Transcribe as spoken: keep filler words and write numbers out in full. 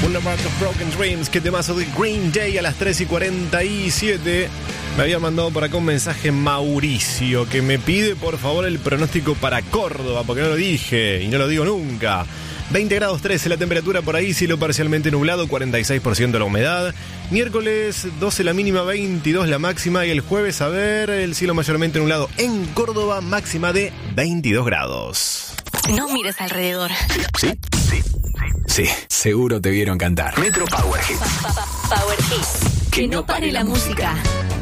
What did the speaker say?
All About the Broken Dreams, que temazo de Green Day a las tres y cuarenta y siete. Me había mandado por acá un mensaje Mauricio que me pide por favor el pronóstico para Córdoba, porque no lo dije y no lo digo nunca. veinte grados trece la temperatura por ahí, cielo parcialmente nublado, cuarenta y seis por ciento la humedad. Miércoles doce la mínima, veintidós la máxima. Y el jueves, a ver, el cielo mayormente nublado en Córdoba, máxima de veintidós grados. No mires alrededor. ¿Sí? Sí, sí. Sí, seguro te vieron cantar. Metro Power Hits. Power Hits. Que no pare la música.